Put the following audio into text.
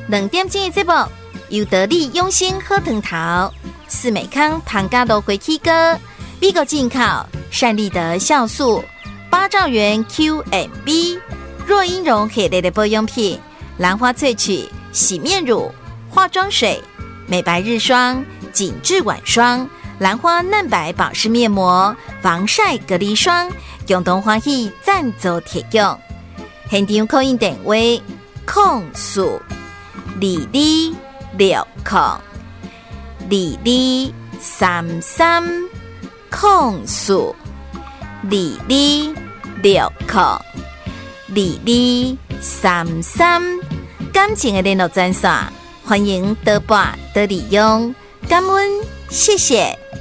2点钟的节目，由得力用心喝藤桃、四美康唐家乐回 K 歌、美国进口善利德酵素、8兆元 QMB、若英绒系列的保养品、兰花萃取洗面乳、化妆水、美白日霜、紧致晚霜、兰花嫩白保湿面膜、防晒隔离霜，共同欢喜赞助提供。现场扣印电话：0422602230，感情的联络专线，欢迎多拨多利用，感恩，谢谢。